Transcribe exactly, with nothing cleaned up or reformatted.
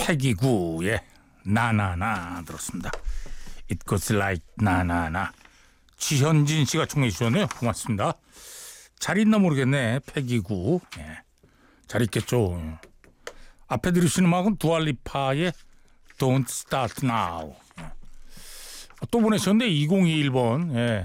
패기구의 나나나 들었습니다. It goes like 나나나. 지현진 씨가 청해 주셨네요. 고맙습니다. 잘 있나 모르겠네. 패기구. 예. 잘 있겠죠. 예. 앞에 들으시는 음악은 두알리파의 Don't Start Now. 예. 또 보내셨는데 이공이일 번. 예.